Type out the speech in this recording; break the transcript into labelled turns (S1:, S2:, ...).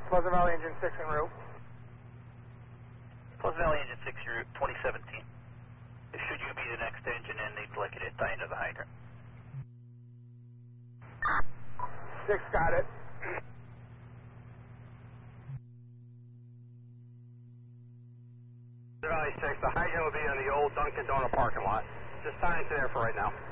S1: Pleasant Valley Engine 6 en route.
S2: Pleasant Valley Engine 6 en route, 2017. Should you be the next engine in, they'd like it at tie into the hydrant.
S1: 6 got it.
S3: Pleasant Valley 6, the hydrant will be on the old Dunkin' Donut parking lot. Just tie into there for right now.